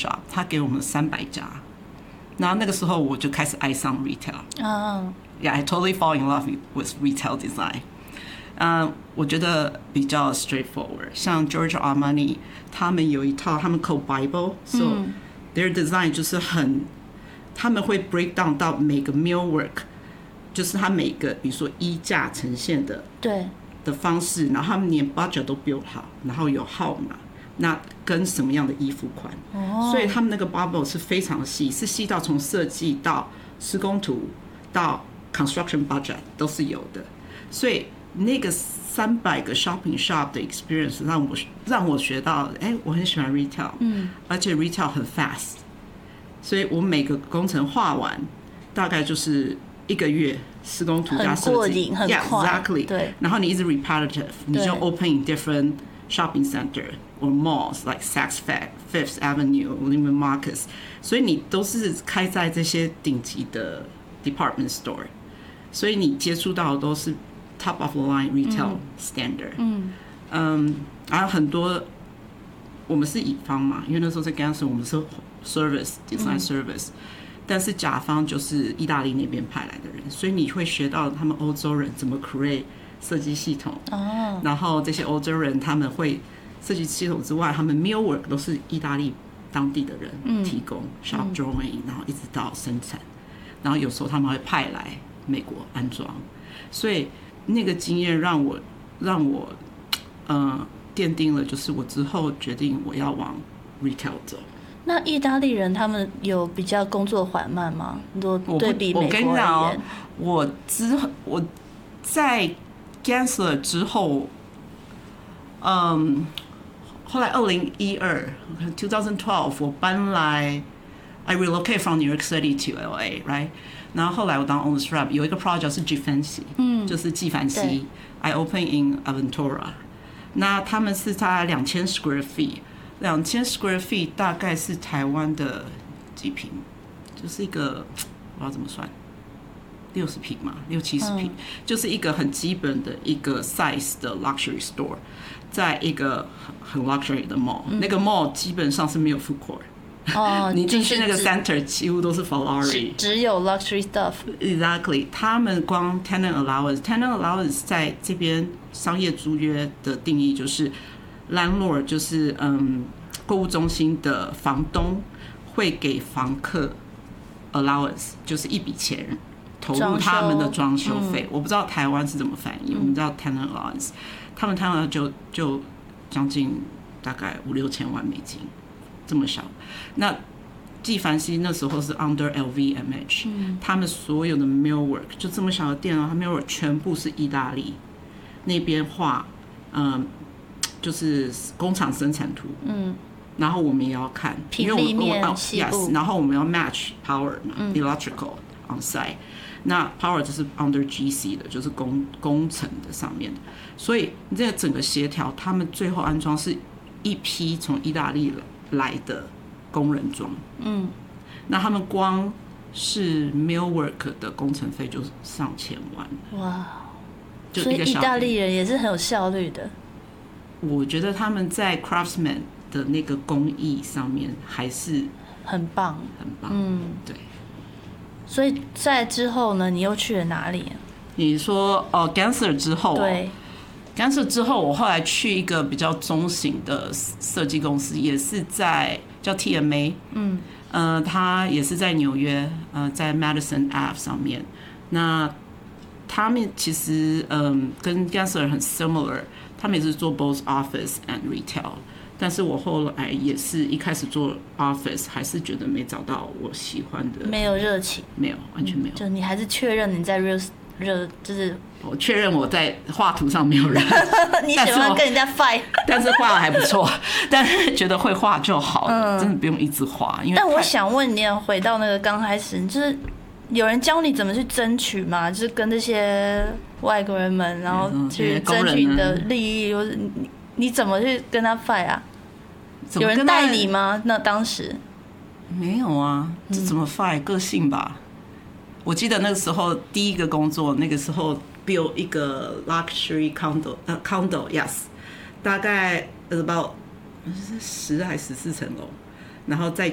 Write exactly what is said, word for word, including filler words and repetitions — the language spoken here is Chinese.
shop， 他给我们三百家，然后那个时候我就开始爱上 retail。 哦、 uh, ，Yeah, I totally fall in love with retail design。嗯、uh, 我觉得比较 straightforward， 像 Giorgio Armani 他们有一套他们 called Bible，so、嗯、their design 就是很，他们会 break down 到每个 millwork， 就是他每个比如说衣架呈现的对的方式，然后他们连 budget 都 build 好，然后有号码，那跟什么样的衣服款，哦、所以他们那个 Bible 是非常细，是细到从设计到施工图到 construction budget 都是有的，所以那个三百个 shopping shop 的 experience 让我让我学到，哎，我很喜欢 retail， 嗯，而且 retail 很 fast， 所以我每个工程画完大概就是一个月，施工图加设计， 很过瘾，很快 ，yeah, exactly， 对， 然后你一直 repetitive， 你就 open in different shopping center or malls like Saks Fifth Avenue or Neiman Marcus， 所以你都是开在这些顶级的 department store， 所以你接触到的都是top of the line retail standard。嗯，嗯，然后很多我们是乙方嘛，因为那时候在 Gensler 我们是 service design service，、嗯、但是甲方就是意大利那边派来的人，所以你会学到他们欧洲人怎么 create 设计系统。哦，然后这些欧洲人他们会设计系统之外，他们 millwork 都是意大利当地的人提供、嗯、shop drawing， 然后一直到生产，然后有时候他们会派来美国安装，所以那个经验让我让我呃奠定了，就是我之后决定我要往 retail 走。 那意大利人他们有比较工作缓慢吗？如果对比美国而言， 我跟你讲哦，我之我在 Gensler 之后，嗯，后来二零一二 二零十二我搬来 I relocate from New York City to L A，right？ 然后后来我当 owner's rep， 有一个 project 是 Givenchy， 嗯，就是纪梵希 ，I open in Aventura， 那他们是在两千 square feet， 两千 square feet 大概是台湾的几平，就是一个我不知道怎么算，六十平嘛，六七十平、嗯，就是一个很基本的一个 size 的 luxury store， 在一个很 luxury 的 mall，、嗯、那个 mall 基本上是没有 food court。哦，你进去那个 center 几乎都是 Ferrari， 只有 luxury stuff。 Exactly， 他们光 tenant allowance tenant allowance 在这边商业租约的定义就是 landlord 就是嗯购物中心的房东会给房客 allowance， 就是一笔钱投入他们的装修费、嗯。我不知道台湾是怎么翻译、嗯，我们知道 tenant allowance， 他们 tenant 就就将近大概五六千万美金。这么小，那纪梵希那时候是 under L V M H，、嗯、他们所有的 millwork 就这么小的店哦，他 millwork 全部是意大利那边画，嗯，就是工厂生产图，嗯，然后我们也要看， 平立面、细部 ，yes， 然后我们要 match power 嘛、嗯、，electrical on site， 那 power 就是 under G C 的，就是工工程的上面的，所以这个整个协调，他们最后安装是一批从意大利来的工人装，嗯，那他们光是 millwork 的工程费就上千万，哇！ 所以意大利人也是很有效率的。 我觉得他们在 craftsman 的那个工艺上面还是很棒， 很棒，嗯，对。 所以在之后呢，你又去了哪里？ 你说哦 ，Gensler 之后、哦， 对。 Gensler 之后，我后来去一个比较中型的设计公司，也是在叫 T M A， 嗯，呃，它也是在纽约，呃，在 Madison Ave 上面。那他们其实嗯跟 Gensler 很 similar， 他们也是做 both office and retail。但是我后来也是一开始做 office， 还是觉得没找到我喜欢的， 没有热情， 没有，完全没有。 就你还是确认你在 real。热就是我确认我在画图上没有人， 你喜欢跟人家 fight， 但是画还不错，但是觉得会画就好了、嗯，真的不用一直画。因为但我想问你，回到那个刚开始，就是有人教你怎么去争取吗？就是跟这些外国人们，然后去争取你的利益，或者你你怎么去跟他 fight 啊？有人带你吗？那当时没有啊，这怎么 fight？、嗯、个性吧。我记得那个时候第一个工作，那个时候 build 一个 luxury condo， 呃 condo yes， 大概 about 十还十四层楼，然后在